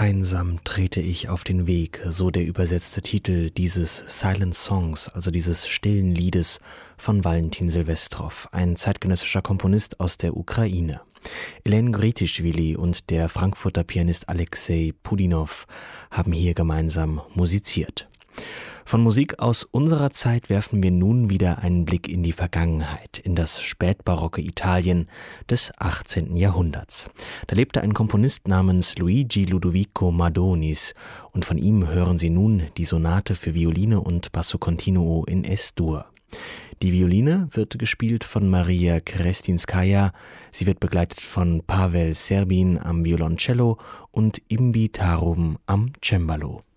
Einsam trete ich auf den Weg, so der übersetzte Titel dieses Silent Songs, also dieses stillen Liedes von Valentin Silvestrov, ein zeitgenössischer Komponist aus der Ukraine. Elene Gritischvili und der Frankfurter Pianist Alexei Pudinow haben hier gemeinsam musiziert. Von Musik aus unserer Zeit werfen wir nun wieder einen Blick in die Vergangenheit, in das spätbarocke Italien des 18. Jahrhunderts. Da lebte ein Komponist namens Luigi Ludovico Madonis und von ihm hören Sie nun die Sonate für Violine und Basso Continuo in Es-Dur. Die Violine wird gespielt von Maria Krestinskaja, sie wird begleitet von Pavel Serbin am Violoncello und Imbi Tarum am Cembalo.